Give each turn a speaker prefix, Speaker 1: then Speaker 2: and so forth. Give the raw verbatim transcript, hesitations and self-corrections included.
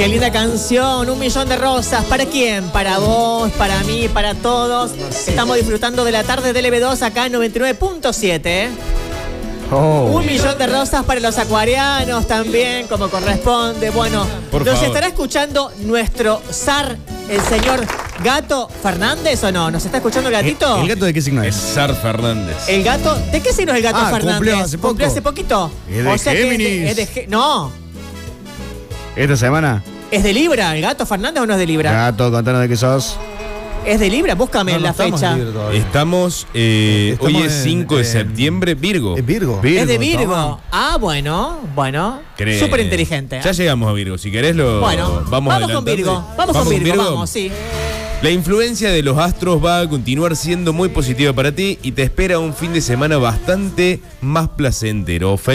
Speaker 1: Qué linda canción, Un Millón de Rosas. ¿Para quién? Para vos, para mí, para todos. Estamos disfrutando de la tarde de L B dos acá en noventa y nueve punto siete. Oh. Un millón de rosas para los acuarianos también, como corresponde. Bueno,
Speaker 2: Por
Speaker 1: ¿nos
Speaker 2: favor.
Speaker 1: estará escuchando nuestro zar, el señor Gato Fernández o no? ¿Nos está escuchando el gatito?
Speaker 3: ¿El, el gato de qué signo
Speaker 2: Es
Speaker 3: es?
Speaker 2: Zar Fernández.
Speaker 1: ¿El gato? ¿De qué signo es el gato
Speaker 3: Ah,
Speaker 1: Fernández?
Speaker 3: cumplió hace poco.
Speaker 1: ¿Cumplió hace poquito?
Speaker 3: Es de
Speaker 1: o sea que es de-
Speaker 3: Géminis.
Speaker 1: es de Gé- no,
Speaker 3: ¿Esta semana?
Speaker 1: ¿es de Libra el gato Fernández o no es de Libra?
Speaker 3: Gato, contanos de qué sos.
Speaker 1: ¿Es de Libra? Búscame
Speaker 4: No, no
Speaker 1: la
Speaker 4: estamos
Speaker 1: fecha.
Speaker 4: en Libra todavía.
Speaker 2: Estamos, eh,
Speaker 4: Estamos
Speaker 2: hoy es
Speaker 4: en-
Speaker 2: cinco de
Speaker 4: en-
Speaker 2: septiembre, Virgo.
Speaker 4: ¿Es Virgo?
Speaker 1: Es de Virgo.
Speaker 4: toma.
Speaker 1: Ah, bueno, bueno.
Speaker 2: Cree-
Speaker 1: Súper inteligente. ¿eh?
Speaker 2: Ya llegamos a Virgo. Si querés lo
Speaker 1: Bueno,
Speaker 2: vamos
Speaker 1: vamos con
Speaker 2: adelantando.
Speaker 1: Virgo. Vamos, con Virgo, vamos, sí.
Speaker 2: La influencia de los astros va a continuar siendo muy positiva para ti y te espera un fin de semana bastante más placentero.